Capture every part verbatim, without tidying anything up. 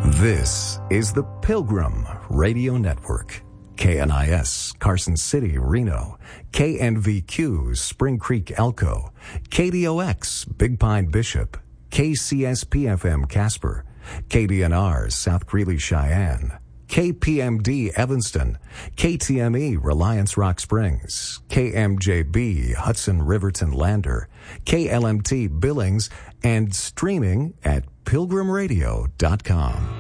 This is the Pilgrim Radio Network. K N I S, Carson City, Reno. K N V Q, Spring Creek, Elko. K D O X, Big Pine, Bishop. K C S P F M, Casper. K D N R, South Greeley, Cheyenne. K P M D, Evanston. K T M E, Reliance Rock Springs. K M J B, Hudson Riverton, Lander. K L M T, Billings, and streaming at pilgrim radio dot com.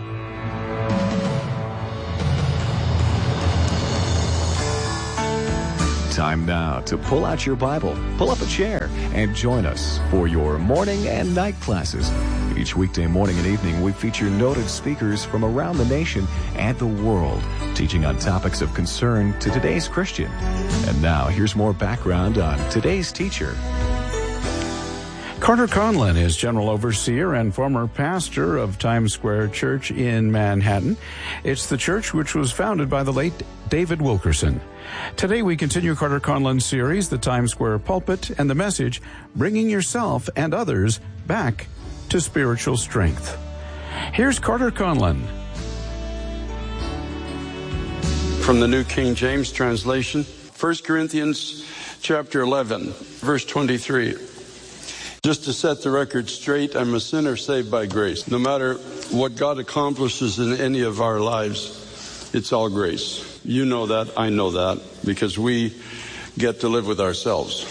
Time now to pull out your Bible, pull up a chair, and join us for your morning and night classes. Each weekday morning and evening, we feature noted speakers from around the nation and the world, teaching on topics of concern to today's Christian. And now, here's more background on today's teacher. Carter Conlon is General Overseer and former pastor of Times Square Church in Manhattan. It's the church which was founded by the late David Wilkerson. Today we continue Carter Conlon's series, The Times Square Pulpit, and the message, Bringing Yourself and Others Back to Spiritual Strength. Here's Carter Conlon. From the New King James translation, First Corinthians chapter eleven, verse twenty-three. Just to set the record straight, I'm a sinner saved by grace. No matter what God accomplishes in any of our lives, it's all grace. You know that, I know that, because we get to live with ourselves.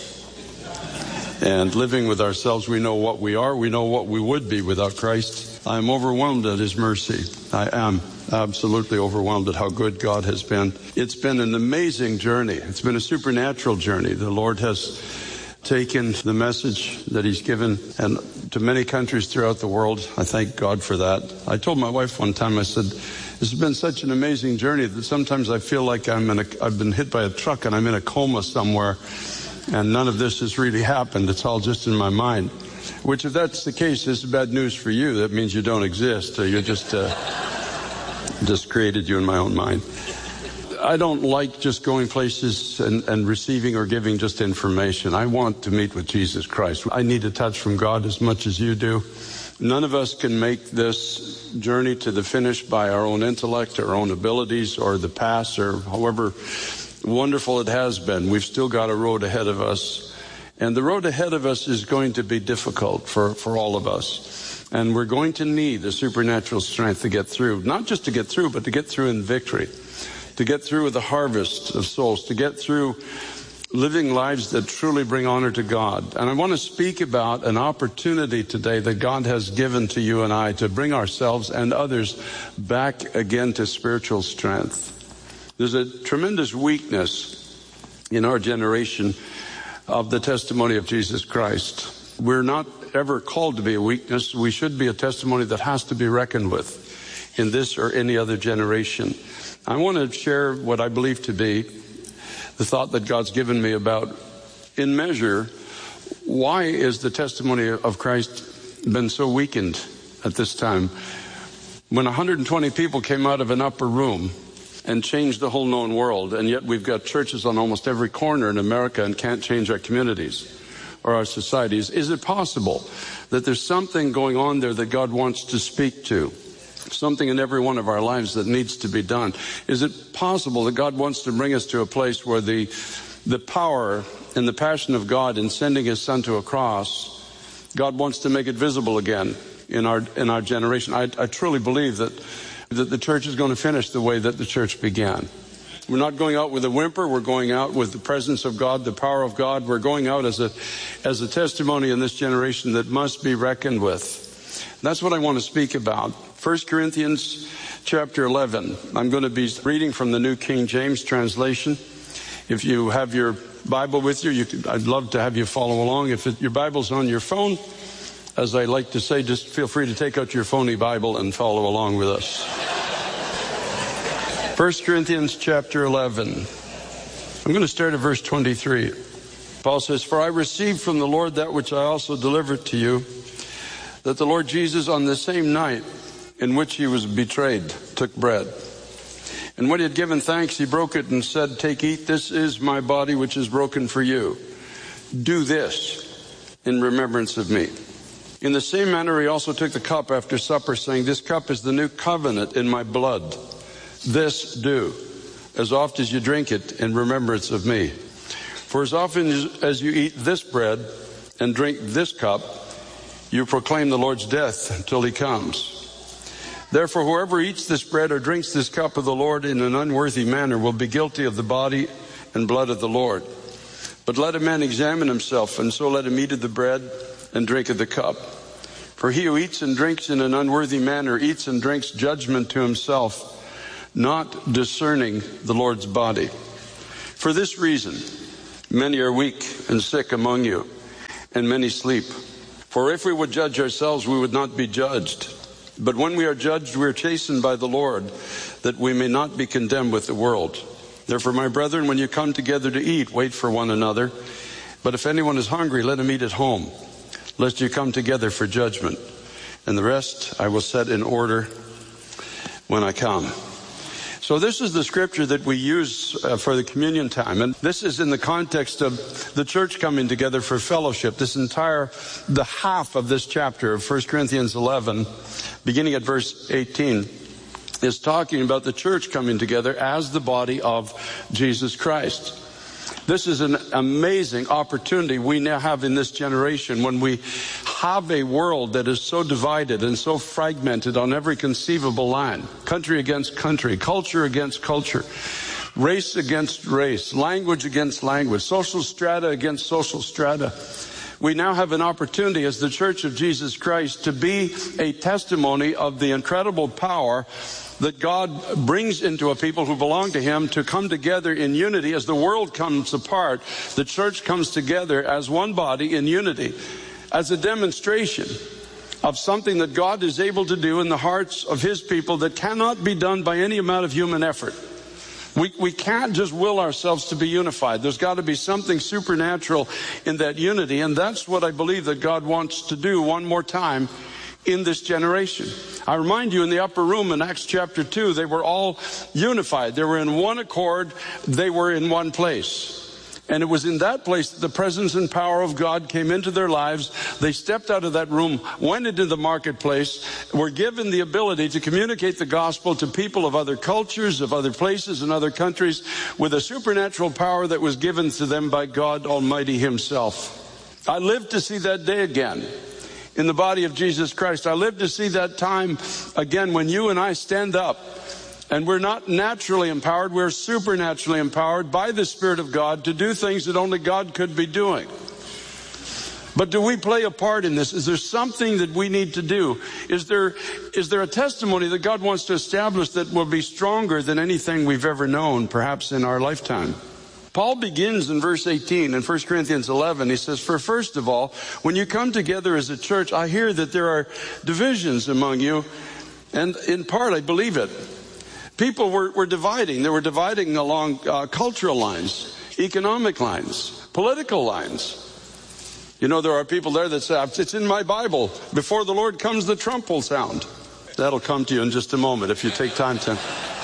And living with ourselves, we know what we are, we know what we would be without Christ. I'm overwhelmed at His mercy. I am absolutely overwhelmed at how good God has been. It's been an amazing journey. It's been a supernatural journey. The Lord has taken the message that He's given and to many countries throughout the world. I thank God for that. I told my wife one time, I said, this has been such an amazing journey that sometimes I feel like I'm in a, I've been hit by a truck and I'm in a coma somewhere, and none of this has really happened. It's all just in my mind. Which, if that's the case, is bad news for you. That means you don't exist. You're just, uh, just created you in my own mind. I don't like just going places and, and receiving or giving just information. I want to meet with Jesus Christ. I need a touch from God as much as you do. None of us can make this journey to the finish by our own intellect, our own abilities, or the past, or however wonderful it has been. We've still got a road ahead of us. And the road ahead of us is going to be difficult for, for all of us. And we're going to need a supernatural strength to get through. Not just to get through, but to get through in victory. To get through with the harvest of souls, to get through living lives that truly bring honor to God. And I want to speak about an opportunity today that God has given to you and I to bring ourselves and others back again to spiritual strength. There's a tremendous weakness in our generation of the testimony of Jesus Christ. We're not ever called to be a weakness. We should be a testimony that has to be reckoned with in this or any other generation. I want to share what I believe to be the thought that God's given me about, in measure, why is the testimony of Christ been so weakened at this time? When one hundred twenty people came out of an upper room and changed the whole known world, and yet we've got churches on almost every corner in America and can't change our communities or our societies. Is it possible that there's something going on there that God wants to speak to? Something in every one of our lives that needs to be done. Is it possible that God wants to bring us to a place where the the power and the passion of God in sending His Son to a cross, God wants to make it visible again in our in our generation? I, I truly believe that that the church is going to finish the way that the church began. We're not going out with a whimper. We're going out with the presence of God, the power of God. We're going out as a as a testimony in this generation that must be reckoned with. That's what I want to speak about. First Corinthians chapter eleven. I'm going to be reading from the New King James translation. If you have your Bible with you, you could, I'd love to have you follow along. If it, your Bible's on your phone, as I like to say, just feel free to take out your phony Bible and follow along with us. First Corinthians chapter eleven. I'm going to start at verse twenty-three. Paul says, "For I received from the Lord that which I also delivered to you, that the Lord Jesus on the same night in which He was betrayed took bread. And when He had given thanks, He broke it and said, 'Take, eat, this is my body which is broken for you. Do this in remembrance of me.' In the same manner, he also took the cup after supper, saying, "This cup is the new covenant in my blood. This do, as oft as you drink it, in remembrance of me. For as often as you eat this bread and drink this cup, you proclaim the Lord's death until he comes. Therefore, whoever eats this bread or drinks this cup of the Lord in an unworthy manner will be guilty of the body and blood of the Lord. But let a man examine himself, and so let him eat of the bread and drink of the cup. For he who eats and drinks in an unworthy manner eats and drinks judgment to himself, not discerning the Lord's body. For this reason, many are weak and sick among you, and many sleep. For if we would judge ourselves, we would not be judged. But when we are judged, we are chastened by the Lord, that we may not be condemned with the world. Therefore, my brethren, when you come together to eat, wait for one another. But if anyone is hungry, let him eat at home, lest you come together for judgment. And the rest I will set in order when I come." So this is the scripture that we use uh, for the communion time. And this is in the context of the church coming together for fellowship. This entire, the half of this chapter of First Corinthians eleven, beginning at verse eighteen, is talking about the church coming together as the body of Jesus Christ. This is an amazing opportunity we now have in this generation when we have a world that is so divided and so fragmented on every conceivable line. Country against country, culture against culture, race against race, language against language, social strata against social strata. We now have an opportunity as the Church of Jesus Christ to be a testimony of the incredible power that God brings into a people who belong to him to come together in unity. As the world comes apart, the church comes together as one body in unity, as a demonstration of something that God is able to do in the hearts of his people that cannot be done by any amount of human effort. We, we can't just will ourselves to be unified. There's got to be something supernatural in that unity, and that's what I believe that God wants to do one more time in this generation. I remind you, in the upper room in Acts chapter two, they were all unified. They were in one accord. They were in one place. And it was in that place that the presence and power of God came into their lives. They stepped out of that room, went into the marketplace, were given the ability to communicate the gospel to people of other cultures, of other places and other countries, with a supernatural power that was given to them by God Almighty himself. I live to see that day again in the body of Jesus Christ. I live to see that time again when you and I stand up. And we're not naturally empowered, we're supernaturally empowered by the Spirit of God to do things that only God could be doing. But do we play a part in this? Is there something that we need to do? Is there, is there a testimony that God wants to establish that will be stronger than anything we've ever known, perhaps in our lifetime? Paul begins in verse eighteen in First Corinthians eleven. He says, "For first of all, when you come together as a church, I hear that there are divisions among you, and in part I believe it." People were, were dividing. They were dividing along uh, cultural lines, economic lines, political lines. You know, there are people there that say, "It's in my Bible. Before the Lord comes, the trump will sound." That'll come to you in just a moment if you take time to.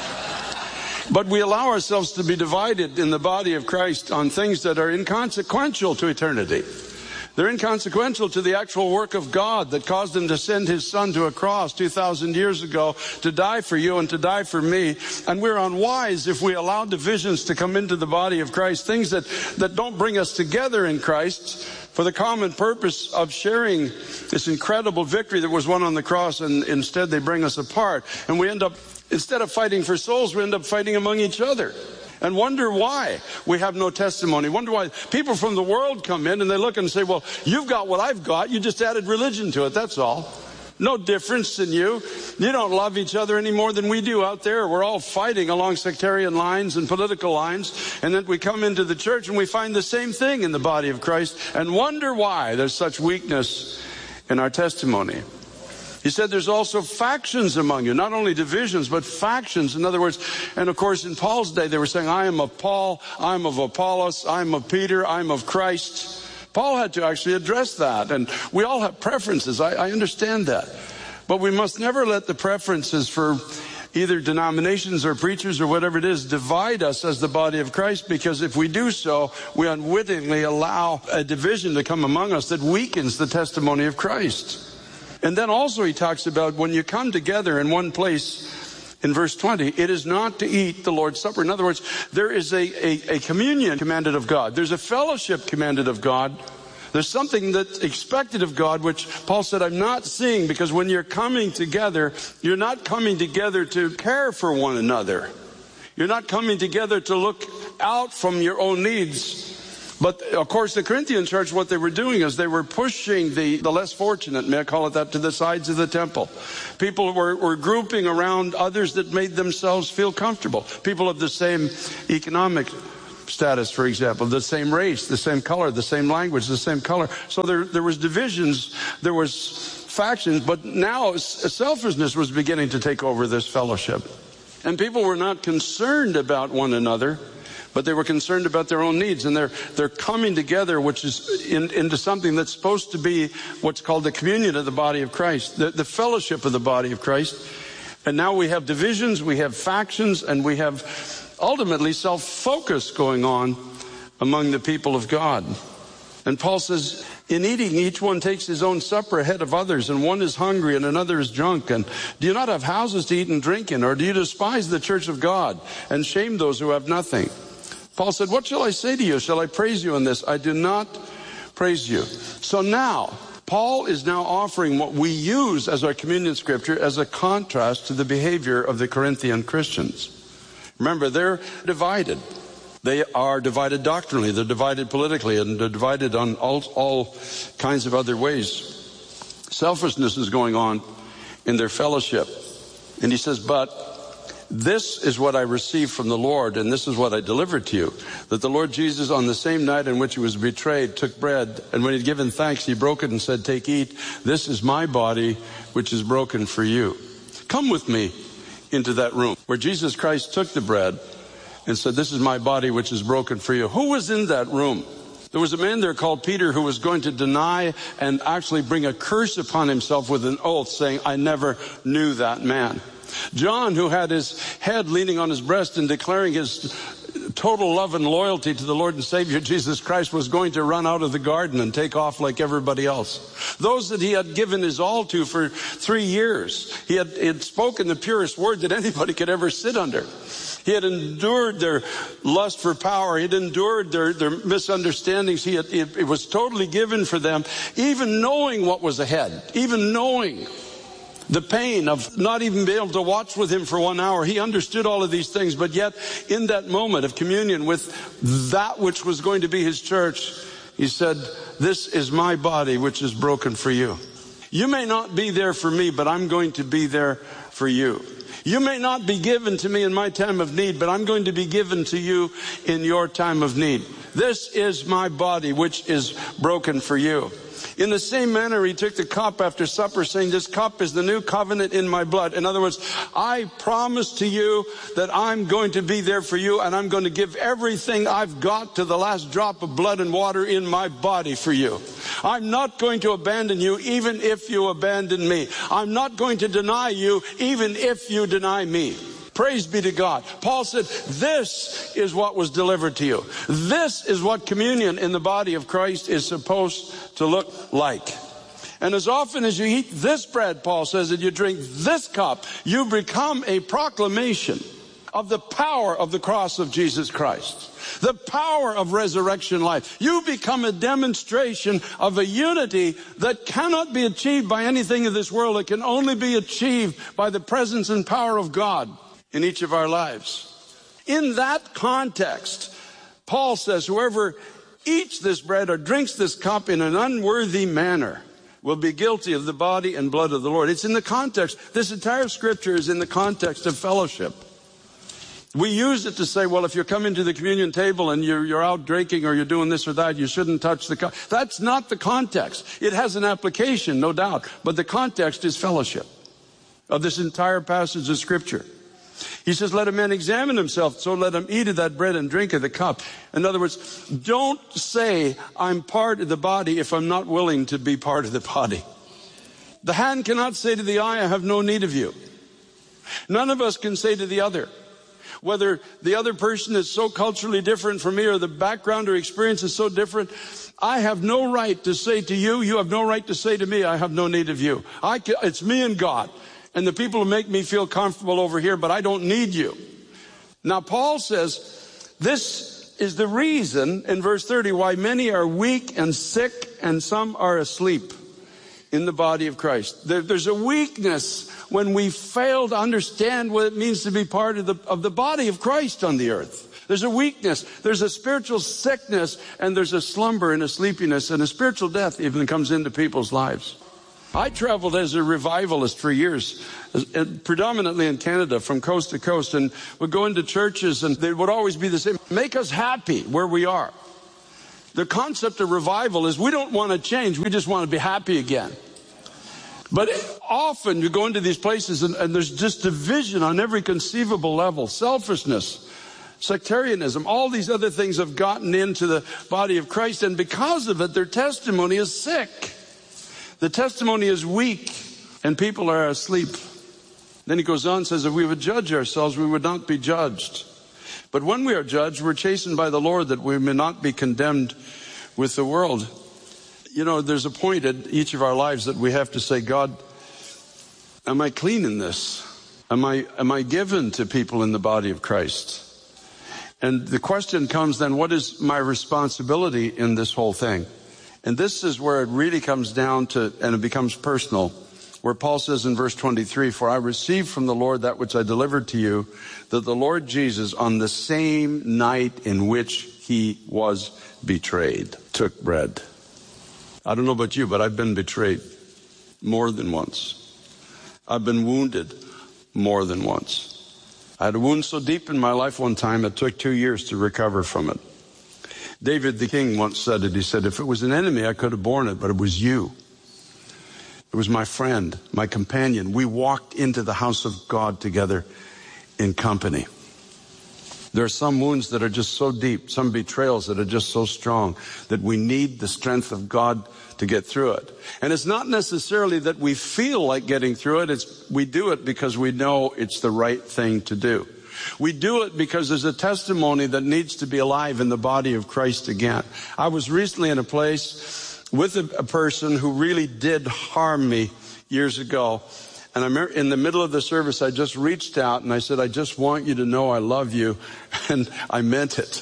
But we allow ourselves to be divided in the body of Christ on things that are inconsequential to eternity. They're inconsequential to the actual work of God that caused him to send his son to a cross two thousand years ago to die for you and to die for me. And we're unwise if we allow divisions to come into the body of Christ, things that, that don't bring us together in Christ for the common purpose of sharing this incredible victory that was won on the cross, and instead they bring us apart. And we end up, instead of fighting for souls, we end up fighting among each other. And wonder why we have no testimony. Wonder why people from the world come in and they look and say, "Well, you've got what I've got. You just added religion to it. That's all. No difference in you. You don't love each other any more than we do out there. We're all fighting along sectarian lines and political lines." And then we come into the church and we find the same thing in the body of Christ and wonder why there's such weakness in our testimony. He said there's also factions among you, not only divisions, but factions. In other words, and of course in Paul's day they were saying, "I am of Paul, I'm of Apollos, I'm of Peter, I'm of Christ." Paul had to actually address that, and we all have preferences. I, I understand that. But we must never let the preferences for either denominations or preachers or whatever it is divide us as the body of Christ, because if we do so, we unwittingly allow a division to come among us that weakens the testimony of Christ. And then also he talks about when you come together in one place, in verse twenty, it is not to eat the Lord's Supper. In other words, there is a, a, a communion commanded of God. There's a fellowship commanded of God. There's something that's expected of God, which Paul said, I'm not seeing, because when you're coming together, you're not coming together to care for one another. You're not coming together to look out from your own needs. But, of course, the Corinthian church, what they were doing is they were pushing the, the less fortunate, may I call it that, to the sides of the temple. People were, were grouping around others that made themselves feel comfortable. People of the same economic status, for example, the same race, the same color, the same language, the same color. So there, there was divisions, there was factions, but now selfishness was beginning to take over this fellowship. And people were not concerned about one another, but they were concerned about their own needs, and they're they're coming together, which is in, into something that's supposed to be what's called the communion of the body of Christ, the, the fellowship of the body of Christ. And now we have divisions, we have factions, and we have ultimately self-focus going on among the people of God. And Paul says, in eating, each one takes his own supper ahead of others, and one is hungry and another is drunk. And do you not have houses to eat and drink in, or do you despise the church of God and shame those who have nothing? Paul said, what shall I say to you? Shall I praise you in this? I do not praise you. So now, Paul is now offering what we use as our communion scripture as a contrast to the behavior of the Corinthian Christians. Remember, they're divided. They are divided doctrinally, they're divided politically, and they're divided on all, all kinds of other ways. Selfishness is going on in their fellowship. And he says, but this is what I received from the Lord, and this is what I delivered to you, that the Lord Jesus, on the same night in which he was betrayed, took bread, and when he had given thanks, he broke it and said, take, eat. This is my body, which is broken for you. Come with me into that room where Jesus Christ took the bread and said, this is my body, which is broken for you. Who was in that room? There was a man there called Peter who was going to deny and actually bring a curse upon himself with an oath, saying, I never knew that man. John, who had his head leaning on his breast and declaring his total love and loyalty to the Lord and Savior Jesus Christ, was going to run out of the garden and take off like everybody else. Those that he had given his all to for three years, he had, he had spoken the purest word that anybody could ever sit under. He had endured their lust for power. He had endured their, their misunderstandings. He had, it, it was totally given for them, even knowing what was ahead, even knowing the pain of not even being able to watch with him for one hour. He understood all of these things, but yet in that moment of communion with that which was going to be his church, he said, this is my body, which is broken for you. You may not be there for me, but I'm going to be there for you. You may not be given to me in my time of need, but I'm going to be given to you in your time of need. This is my body, which is broken for you. In the same manner, he took the cup after supper, saying, this cup is the new covenant in my blood. In other words, I promise to you that I'm going to be there for you, and I'm going to give everything I've got to the last drop of blood and water in my body for you. I'm not going to abandon you, even if you abandon me. I'm not going to deny you, even if you deny me. Praise be to God. Paul said, this is what was delivered to you. This is what communion in the body of Christ is supposed to look like. And as often as you eat this bread, Paul says, and you drink this cup, you become a proclamation of the power of the cross of Jesus Christ, the power of resurrection life. You become a demonstration of a unity that cannot be achieved by anything in this world. It can only be achieved by the presence and power of God in each of our lives. In that context, Paul says, whoever eats this bread or drinks this cup in an unworthy manner will be guilty of the body and blood of the Lord. It's in the context. This entire scripture is in the context of fellowship. We use it to say, well, if you're coming to the communion table and you're, you're out drinking or you're doing this or that, you shouldn't touch the cup. That's not the context. It has an application, no doubt, but the context is fellowship of this entire passage of scripture. He says, let a man examine himself, so let him eat of that bread and drink of the cup. In other words, don't say I'm part of the body if I'm not willing to be part of the body. The hand cannot say to the eye, I have no need of you. None of us can say to the other, whether the other person is so culturally different from me or the background or experience is so different, I have no right to say to you, you have no right to say to me, I have no need of you. I can, it's me and God. And the people who make me feel comfortable over here, but I don't need you. Now, Paul says, this is the reason in verse thirty why many are weak and sick and some are asleep in the body of Christ. There, there's a weakness when we fail to understand what it means to be part of the, of the body of Christ on the earth. There's a weakness, there's a spiritual sickness, and there's a slumber and a sleepiness, and a spiritual death even comes into people's lives. I traveled as a revivalist for years, predominantly in Canada, from coast to coast, and would go into churches, and they would always be the same. Make us happy where we are. The concept of revival is we don't want to change, we just want to be happy again. But often you go into these places and, and there's just division on every conceivable level, selfishness, sectarianism, all these other things have gotten into the body of Christ, and because of it, their testimony is sick. The testimony is weak, and people are asleep. Then he goes on and says, if we would judge ourselves, we would not be judged. But when we are judged, we're chastened by the Lord, that we may not be condemned with the world. You know, there's a point in each of our lives that we have to say, God, am I clean in this? Am I, am I given to people in the body of Christ? And the question comes then, what is my responsibility in this whole thing? And this is where it really comes down to, and it becomes personal, where Paul says in verse twenty-three, for I received from the Lord that which I delivered to you, that the Lord Jesus, on the same night in which he was betrayed, took bread. I don't know about you, but I've been betrayed more than once. I've been wounded more than once. I had a wound so deep in my life one time, it took two years to recover from it. David the king once said it. He said, if it was an enemy, I could have borne it, but it was you. It was my friend, my companion. We walked into the house of God together in company. There are some wounds that are just so deep, some betrayals that are just so strong, that we need the strength of God to get through it. And it's not necessarily that we feel like getting through it. It's we do it because we know it's the right thing to do. We do it because there's a testimony that needs to be alive in the body of Christ again. I was recently in a place with a, a person who really did harm me years ago. And I remember in the middle of the service, I just reached out and I said, I just want you to know I love you. And I meant it.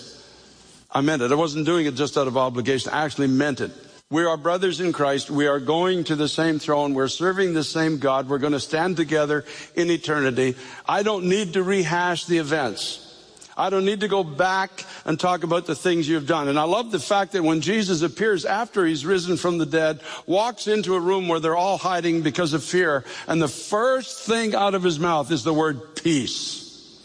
I meant it. I wasn't doing it just out of obligation. I actually meant it. We are brothers in Christ. We are going to the same throne. We're serving the same God. We're going to stand together in eternity. I don't need to rehash the events. I don't need to go back and talk about the things you've done. And I love the fact that when Jesus appears after he's risen from the dead, walks into a room where they're all hiding because of fear, and the first thing out of his mouth is the word peace.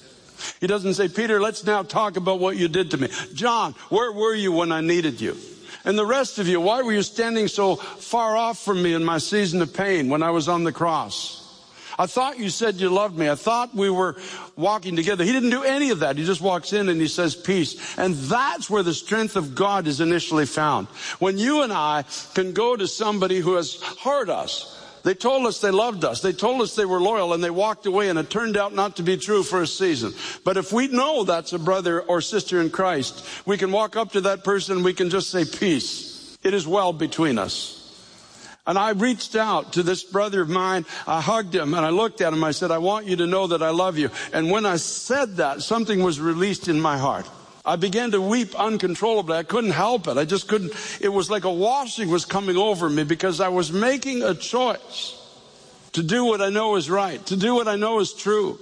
He doesn't say, Peter, let's now talk about what you did to me. John, where were you when I needed you? And the rest of you, why were you standing so far off from me in my season of pain when I was on the cross? I thought you said you loved me. I thought we were walking together. He didn't do any of that. He just walks in and he says peace. And that's where the strength of God is initially found. When you and I can go to somebody who has hurt us. They told us they loved us. They told us they were loyal, and they walked away, and it turned out not to be true for a season. But if we know that's a brother or sister in Christ, we can walk up to that person and we can just say peace. It is well between us. And I reached out to this brother of mine. I hugged him and I looked at him. I said, I want you to know that I love you. And when I said that, something was released in my heart. I began to weep uncontrollably. I couldn't help it. I just couldn't. It was like a washing was coming over me because I was making a choice to do what I know is right, to do what I know is true.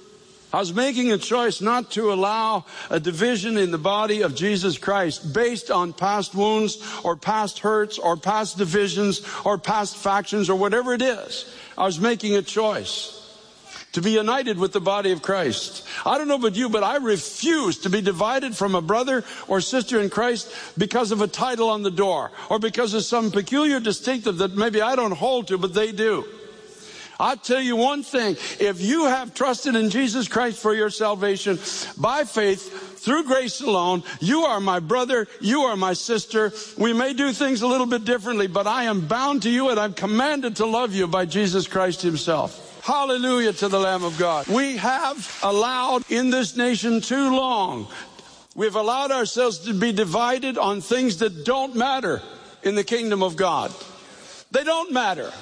I was making a choice not to allow a division in the body of Jesus Christ based on past wounds or past hurts or past divisions or past factions or whatever it is. I was making a choice to be united with the body of Christ. I don't know about you, but I refuse to be divided from a brother or sister in Christ because of a title on the door or because of some peculiar distinctive that maybe I don't hold to, but they do. I'll tell you one thing. If you have trusted in Jesus Christ for your salvation by faith, through grace alone, you are my brother, you are my sister. We may do things a little bit differently, but I am bound to you and I'm commanded to love you by Jesus Christ himself. Hallelujah to the Lamb of God. We have allowed in this nation too long We've allowed ourselves to be divided on things that don't matter in the kingdom of God. They don't matter.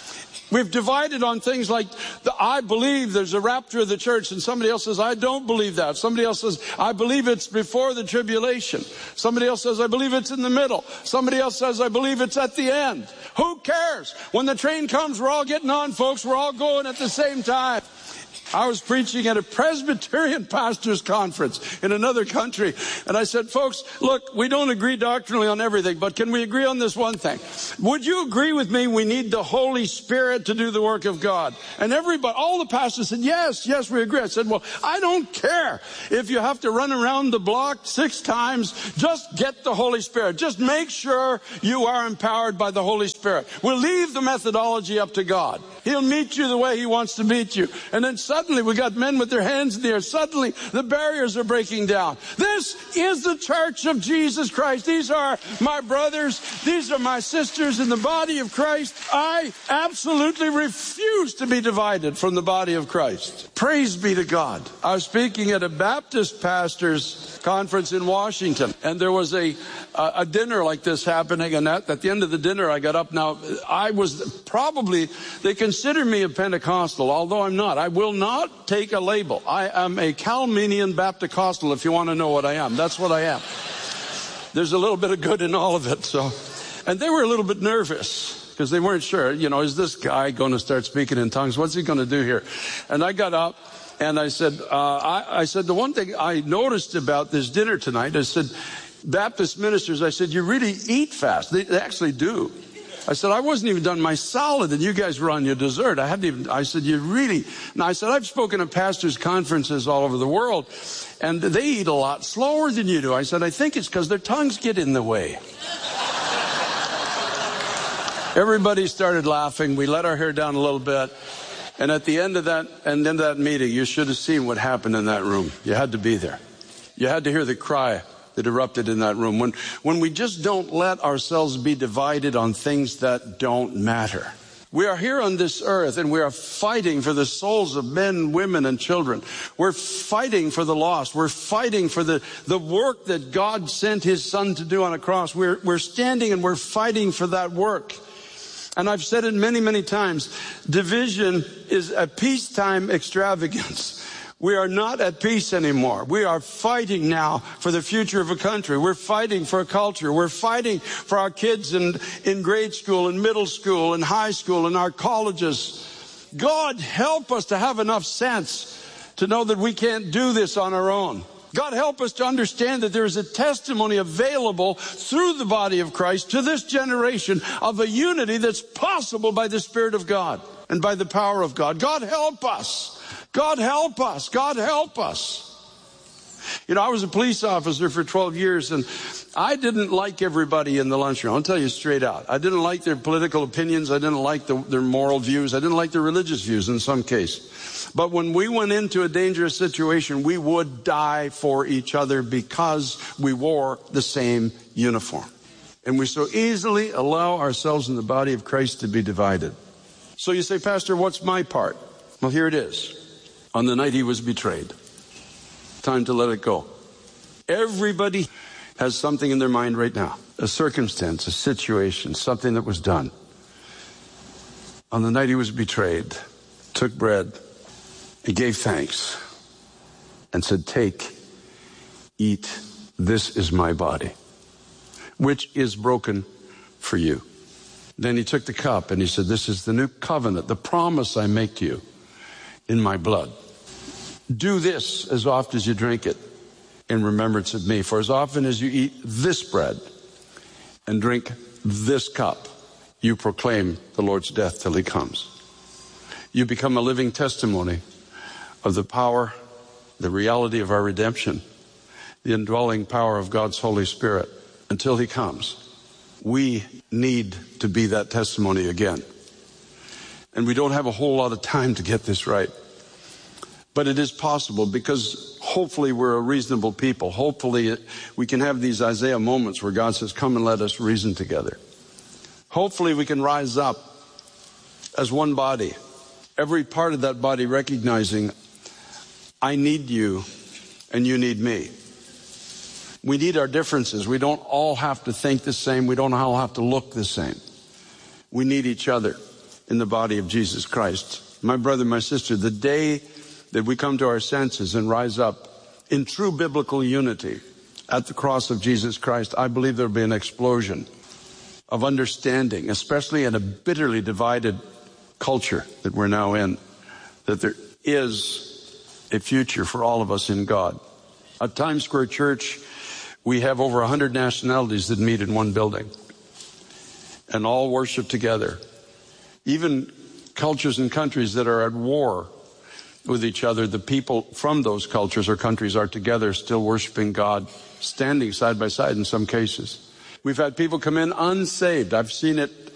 We've divided on things like, the, I believe there's a rapture of the church, and somebody else says, I don't believe that. Somebody else says, I believe it's before the tribulation. Somebody else says, I believe it's in the middle. Somebody else says, I believe it's at the end. Who cares? When the train comes, we're all getting on, folks. We're all going at the same time. I was preaching at a Presbyterian pastors conference in another country, and I said, folks, look, we don't agree doctrinally on everything, but can we agree on this one thing? Would you agree with me we need the Holy Spirit to do the work of God? And everybody, all the pastors said, yes, yes, we agree. I said, well, I don't care if you have to run around the block six times. Just get the Holy Spirit. Just make sure you are empowered by the Holy Spirit. We'll leave the methodology up to God. He'll meet you the way he wants to meet you. And then suddenly we got men with their hands in the air. Suddenly the barriers are breaking down. This is the church of Jesus Christ. These are my brothers. These are my sisters in the body of Christ. I absolutely refuse to be divided from the body of Christ. Praise be to God. I was speaking at a Baptist pastors conference in Washington, and there was a a, a dinner like this happening, and at, at the end of the dinner I got up. Now, I was probably, they consider me a Pentecostal, although I'm not. I will not take a label. I am a Calminian Baptist-costal, if you want to know what I am. That's what I am. There's a little bit of good in all of it. So, and they were a little bit nervous because they weren't sure, you know, is this guy going to start speaking in tongues? What's he going to do here? And I got up and I said, uh, I, I said, the one thing I noticed about this dinner tonight, I said, Baptist ministers, I said, you really eat fast. They, they actually do. I said, I wasn't even done my salad and you guys were on your dessert. I hadn't even, I said, you really, now I said, I've spoken at pastors' conferences all over the world and they eat a lot slower than you do. I said, I think it's because their tongues get in the way. Everybody started laughing. We let our hair down a little bit. And at the end of that, and end of that meeting, you should have seen what happened in that room. You had to be there. You had to hear the cry that erupted in that room. When, when we just don't let ourselves be divided on things that don't matter. We are here on this earth and we are fighting for the souls of men, women, and children. We're fighting for the lost. We're fighting for the, the work that God sent his son to do on a cross. We're, we're standing and we're fighting for that work. And I've said it many, many times, division is a peacetime extravagance. We are not at peace anymore. We are fighting now for the future of a country. We're fighting for a culture. We're fighting for our kids in, in grade school, in middle school, in high school, in our colleges. God help us to have enough sense to know that we can't do this on our own. God help us to understand that there is a testimony available through the body of Christ to this generation of a unity that's possible by the Spirit of God and by the power of God. God help us. God help us. God help us. You know, I was a police officer for twelve years and I didn't like everybody in the lunchroom. I'll tell you straight out. I didn't like their political opinions. I didn't like the, their moral views. I didn't like their religious views in some case. But when we went into a dangerous situation, we would die for each other because we wore the same uniform. And we so easily allow ourselves in the body of Christ to be divided. So you say, Pastor, what's my part? Well, here it is. On the night he was betrayed. Time to let it go. Everybody has something in their mind right now. A circumstance, a situation, something that was done. On the night he was betrayed, took bread, he gave thanks, and said, take, eat, this is my body, which is broken for you. Then he took the cup and he said, this is the new covenant, the promise I make to you in my blood. Do this as often as you drink it in remembrance of me. For as often as you eat this bread and drink this cup, you proclaim the Lord's death till he comes. You become a living testimony of the power, the reality of our redemption, the indwelling power of God's Holy Spirit until he comes. We need to be that testimony again. And we don't have a whole lot of time to get this right. But it is possible because hopefully we're a reasonable people. Hopefully we can have these Isaiah moments where God says, come and let us reason together. Hopefully we can rise up as one body. Every part of that body recognizing, I need you and you need me. We need our differences. We don't all have to think the same. We don't all have to look the same. We need each other in the body of Jesus Christ. My brother, my sister, the day that we come to our senses and rise up in true biblical unity at the cross of Jesus Christ, I believe there will be an explosion of understanding, especially in a bitterly divided culture that we're now in, that there is a future for all of us in God. At Times Square Church, we have over one hundred nationalities that meet in one building and all worship together. Even cultures and countries that are at war with each other, the people from those cultures or countries are together still worshiping God, standing side by side in some cases. We've had people come in unsaved. I've seen it